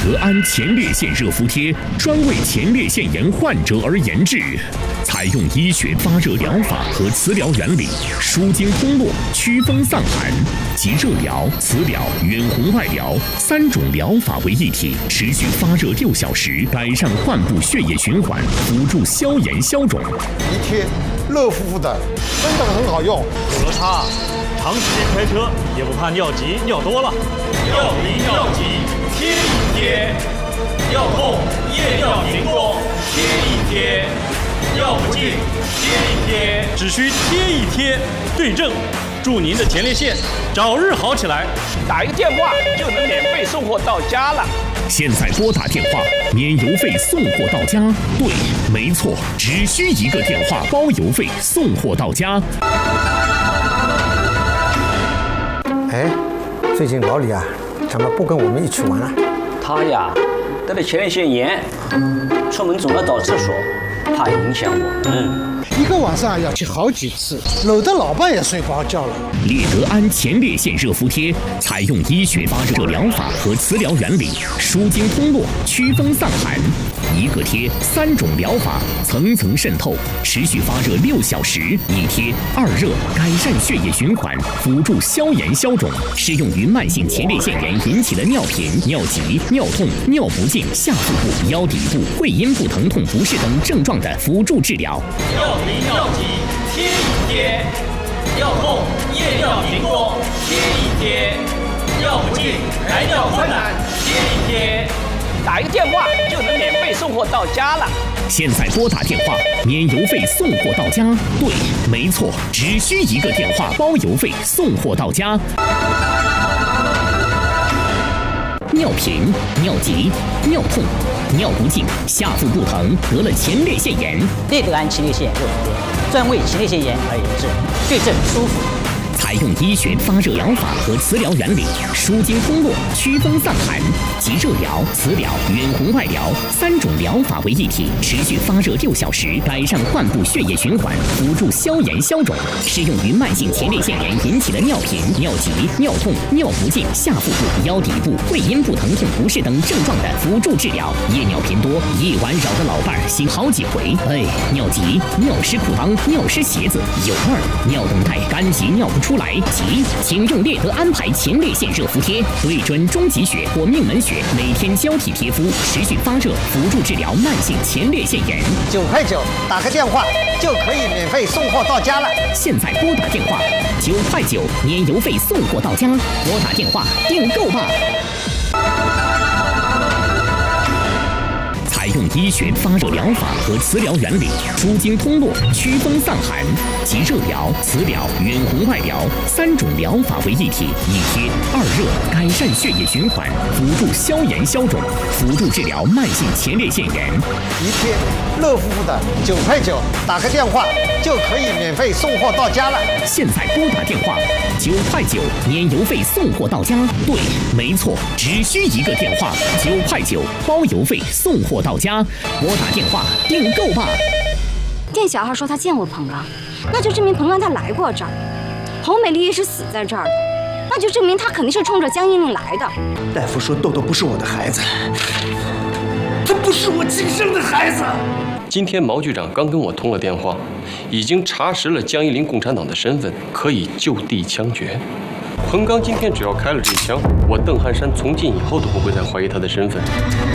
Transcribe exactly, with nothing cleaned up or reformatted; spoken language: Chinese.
德安前列腺热敷贴专为前列腺炎患者而研制，采用医学发热疗法和磁疗原理，舒筋通络、祛风散寒，集热疗、磁疗、远红外疗三种疗法为一体，持续发热六小时，改善患部血液循环，辅助消炎消肿。 一贴热乎乎的，真的很好用。 有了它，长时间开车也不怕尿急尿多了。尿频尿急贴一贴，尿痛夜尿频多贴一贴，尿不尽贴一贴，只需贴一贴，对症，祝您的前列腺早日好起来。 打一个电话就能免费送货到家了。 现在拨打电话，免邮费送货到家。对，没错，只需一个电话，包邮费送货到家。 哎，最近老李啊，怎么不跟我们一起玩了？ 他呀，得了前列腺炎，出门总要找厕所，怕影响我。嗯。 一个晚上要去好几次，搂得老伴也睡不着觉了。 列德安前列腺热敷贴采用医学发热疗法和磁疗原理，舒筋通络、祛风散寒。一个贴三种疗法，层层渗透，持续发热六小时。一贴二热，改善血液循环，辅助消炎消肿，适用于慢性前列腺炎引起的尿频、尿急、尿痛、尿不尽、下腹部、腰底部、会阴部疼痛不适等症状的辅助治疗。 尿频尿急贴一贴，尿痛夜尿频多贴一贴，尿不尽排尿困难贴一贴。 打一个电话就能免费送货到家了。 现在拨打电话，免邮费送货到家。对，没错，只需一个电话，包邮费送货到家。尿频、尿急、尿痛、尿不尽、下腹部疼，得了前列腺炎。 列德安前列腺热敷贴，专为前列腺炎而研制，对症舒服。 采用医学发热疗法和磁疗原理，舒筋通络、祛风散寒，集热疗、磁疗、远红外疗三种疗法为一体，持续发热六小时，改善患部血液循环，辅助消炎消肿，适用于慢性前列腺炎引起的尿频、尿急、尿痛、尿不尽、下腹部、腰底部、会阴部疼痛不适等症状的辅助治疗。夜尿频多，夜晚扰得老伴儿醒好几回。哎，尿急、尿湿裤裆、尿湿鞋子、有味儿、尿等待干急尿不出来。急，请用列德安排前列腺热敷贴，对准中极穴或命门穴，每天交替贴敷，持续发热，辅助治疗慢性前列腺炎。 九块九，打个电话就可以免费送货到家了。 现在拨打电话，九块九，免邮费送货到家。拨打电话订购吧。采用医学发热疗法和磁疗原理，舒筋通络、祛风散寒，集热疗、磁疗、远红外疗三种疗法为一体，一贴二热，改善血液循环，辅助消炎消肿，辅助治疗慢性前列腺炎。 一贴热乎乎的，九块九，打个电话就可以免费送货到家了。 现在拨打电话，九块九，免邮费送货到家。对，没错，只需一个电话，九块九，包邮费送货到家。拨打电话订购吧。 店小二说他见过彭刚，那就证明彭刚他来过这儿。侯美丽也是死在这儿的，那就证明他肯定是冲着江英令来的。 大夫说豆豆不是我的孩子，他不是我亲生的孩子。 今天毛局长刚跟我通了电话，已经查实了江一林共产党的身份，可以就地枪决。彭刚今天只要开了这枪，我邓汉山从今以后都不会再怀疑他的身份。